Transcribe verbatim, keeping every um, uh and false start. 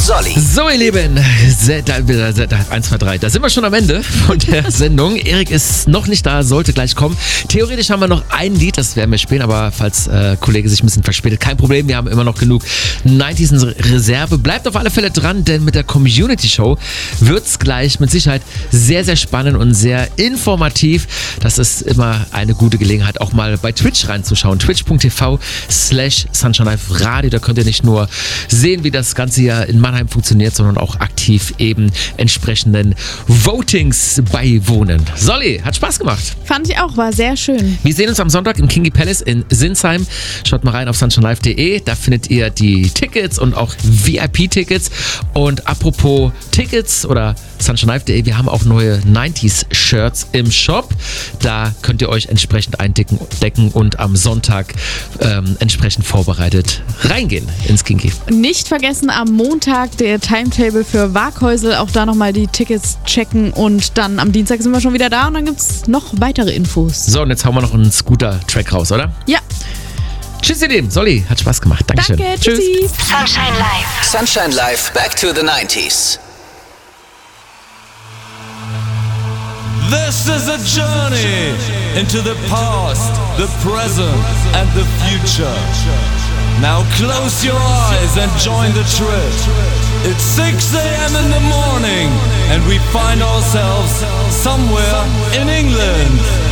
Solly. So, ihr Lieben, eins, zwei, drei, da sind wir schon am Ende von der Sendung. Erik ist noch nicht da, sollte gleich kommen. Theoretisch haben wir noch ein Lied, das werden wir spielen, aber falls äh, Kollege sich ein bisschen verspätet, kein Problem, wir haben immer noch genug neunziger in Reserve. Bleibt auf alle Fälle dran, denn mit der Community Show wird es gleich mit Sicherheit sehr, sehr spannend und sehr informativ. Das ist immer eine gute Gelegenheit, auch mal bei Twitch reinzuschauen. twitch punkt t v slash Sunshine Live Radio. Da könnt ihr nicht nur sehen, wie das Ganze hier in Mannheim funktioniert, sondern auch aktiv eben entsprechenden Votings beiwohnen. Solly, hat Spaß gemacht. Fand ich auch, war sehr schön. Wir sehen uns am Sonntag im Kingi Palace in Sinsheim. Schaut mal rein auf sunshine live punkt de. Da findet ihr die Tickets und auch V I P-Tickets. Und apropos Tickets oder sunshine live punkt de, wir haben auch neue neunziger-Shirts im Shop. Da könnt ihr euch entsprechend eindecken decken und am Sonntag ähm, entsprechend vorbereitet reingehen ins Kingi. Nicht vergessen, am Montag der Timetable für Waghäusel. Auch da nochmal die Tickets checken. Und dann am Dienstag sind wir schon wieder da und dann gibt es noch weitere Infos. So, und jetzt hauen wir noch einen Scooter-Track raus, oder? Ja. Tschüss, ihr Lieben. Solly, hat Spaß gemacht. Dankeschön. Danke, tschüssi. Sunshine Live. Sunshine Live, back to the nineties. This is a journey into the past, the present and the future. Now close your eyes and join the trip. It's six a.m. in the morning and we find ourselves somewhere in England.